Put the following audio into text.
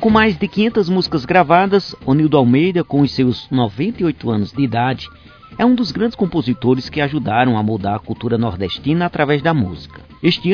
Com mais de 500 músicas gravadas, Onildo Almeida, com os seus 98 anos de idade, é um dos grandes compositores que ajudaram a moldar a cultura nordestina através da música. Este